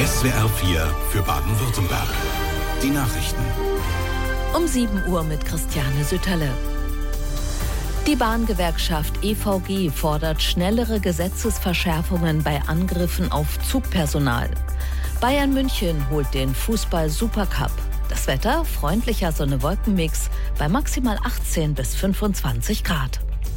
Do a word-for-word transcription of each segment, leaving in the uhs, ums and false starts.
S W R vier für Baden-Württemberg. Die Nachrichten. Um sieben Uhr mit Christiane Sütterle. Die Bahngewerkschaft E V G fordert schnellere Gesetzesverschärfungen bei Angriffen auf Zugpersonal. Bayern München holt den Fußball-Supercup. Das Wetter, freundlicher Sonne-Wolken-Mix bei maximal achtzehn bis fünfundzwanzig Grad.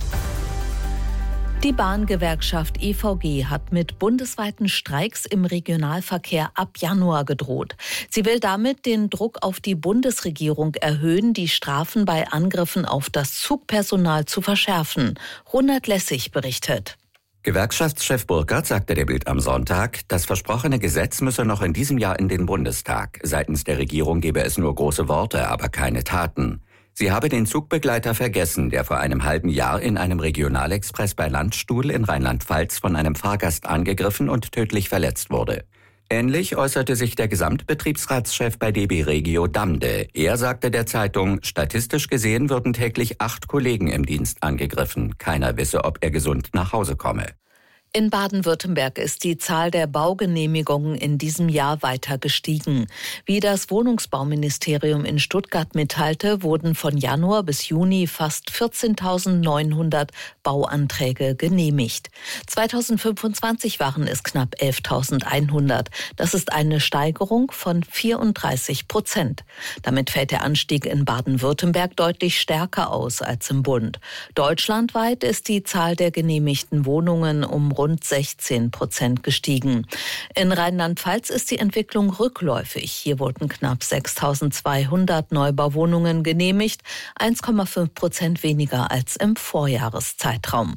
Die Bahngewerkschaft E V G hat mit bundesweiten Streiks im Regionalverkehr ab Januar gedroht. Sie will damit den Druck auf die Bundesregierung erhöhen, die Strafen bei Angriffen auf das Zugpersonal zu verschärfen. Ronald Lessig berichtet. Gewerkschaftschef Burkhardt sagte der Bild am Sonntag, das versprochene Gesetz müsse noch in diesem Jahr in den Bundestag. Seitens der Regierung gebe es nur große Worte, aber keine Taten. Sie habe den Zugbegleiter vergessen, der vor einem halben Jahr in einem Regionalexpress bei Landstuhl in Rheinland-Pfalz von einem Fahrgast angegriffen und tödlich verletzt wurde. Ähnlich äußerte sich der Gesamtbetriebsratschef bei D B Regio Damde. Er sagte der Zeitung, statistisch gesehen würden täglich acht Kollegen im Dienst angegriffen. Keiner wisse, ob er gesund nach Hause komme. In Baden-Württemberg ist die Zahl der Baugenehmigungen in diesem Jahr weiter gestiegen. Wie das Wohnungsbauministerium in Stuttgart mitteilte, wurden von Januar bis Juni fast vierzehntausendneunhundert Bauanträge genehmigt. zweitausendfünfundzwanzig waren es knapp elftausendeinhundert. Das ist eine Steigerung von vierunddreißig Prozent. Damit fällt der Anstieg in Baden-Württemberg deutlich stärker aus als im Bund. Deutschlandweit ist die Zahl der genehmigten Wohnungen um rund sechzehn Prozent gestiegen. In Rheinland-Pfalz ist die Entwicklung rückläufig. Hier wurden knapp sechstausendzweihundert Neubauwohnungen genehmigt, eins Komma fünf Prozent weniger als im Vorjahreszeitraum.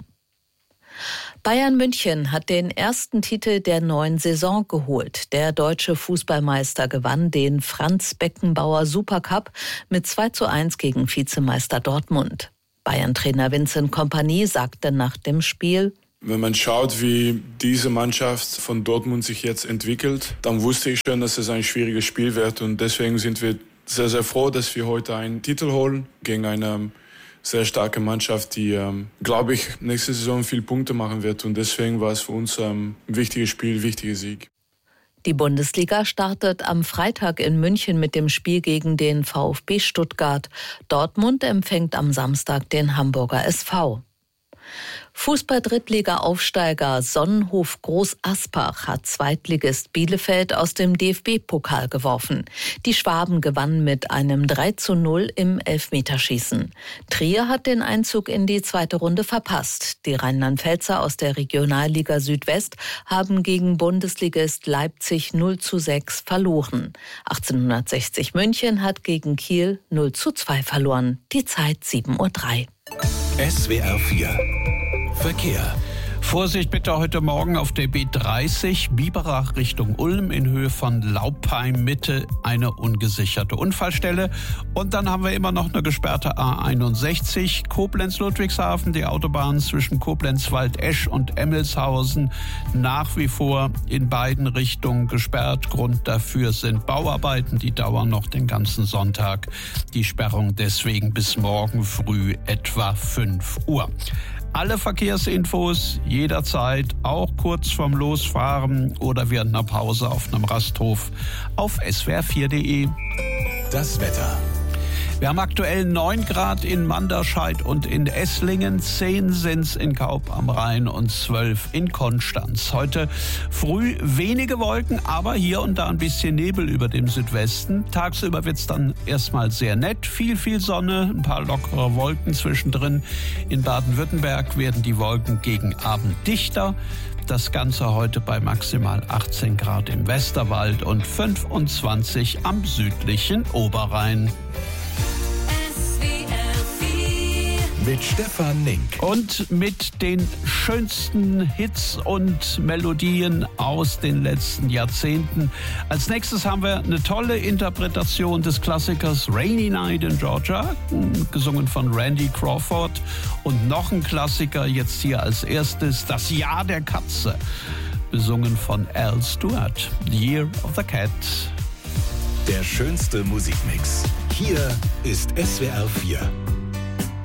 Bayern München hat den ersten Titel der neuen Saison geholt. Der deutsche Fußballmeister gewann den Franz Beckenbauer Supercup mit zwei zu eins gegen Vizemeister Dortmund. Bayern-Trainer Vincent Kompany sagte nach dem Spiel: Wenn man schaut, wie diese Mannschaft von Dortmund sich jetzt entwickelt, dann wusste ich schon, dass es ein schwieriges Spiel wird. Und deswegen sind wir sehr, sehr froh, dass wir heute einen Titel holen gegen eine sehr starke Mannschaft, die, ähm, glaube ich, nächste Saison viele Punkte machen wird. Und deswegen war es für uns ähm, ein wichtiges Spiel, ein wichtiger Sieg. Die Bundesliga startet am Freitag in München mit dem Spiel gegen den VfB Stuttgart. Dortmund empfängt am Samstag den Hamburger S V. Fußball-Drittliga-Aufsteiger Sonnenhof Groß Aspach hat Zweitligist Bielefeld aus dem D F B-Pokal geworfen. Die Schwaben gewannen mit einem drei zu null im Elfmeterschießen. Trier hat den Einzug in die zweite Runde verpasst. Die Rheinland-Pfälzer aus der Regionalliga Südwest haben gegen Bundesligist Leipzig null zu sechs verloren. achtzehnhundertsechzig München hat gegen Kiel null zu zwei verloren. Die Zeit sieben Uhr drei. S W R vier Verkehr. Vorsicht bitte heute Morgen auf der B dreißig, Biberach Richtung Ulm in Höhe von Laupheim Mitte, eine ungesicherte Unfallstelle. Und dann haben wir immer noch eine gesperrte A einundsechzig, Koblenz-Ludwigshafen, die Autobahn zwischen Koblenz-Waldesch und Emmelshausen nach wie vor in beiden Richtungen gesperrt. Grund dafür sind Bauarbeiten, die dauern noch den ganzen Sonntag. Die Sperrung deswegen bis morgen früh etwa fünf Uhr. Alle Verkehrsinfos jederzeit, auch kurz vorm Losfahren oder während einer Pause auf einem Rasthof auf S W R vier punkt de. Das Wetter. Wir haben aktuell neun Grad in Manderscheid und in Esslingen, zehn sind's in Kaub am Rhein und zwölf in Konstanz. Heute früh wenige Wolken, aber hier und da ein bisschen Nebel über dem Südwesten. Tagsüber wird's dann erstmal sehr nett, viel, viel Sonne, ein paar lockere Wolken zwischendrin. In Baden-Württemberg werden die Wolken gegen Abend dichter. Das Ganze heute bei maximal achtzehn Grad im Westerwald und fünfundzwanzig am südlichen Oberrhein. Mit Stefan Nink. Und mit den schönsten Hits und Melodien aus den letzten Jahrzehnten. Als nächstes haben wir eine tolle Interpretation des Klassikers Rainy Night in Georgia, gesungen von Randy Crawford. Und noch ein Klassiker jetzt hier als erstes, Das Jahr der Katze, besungen von Al Stewart, The Year of the Cat. Der schönste Musikmix. Hier ist S W R vier.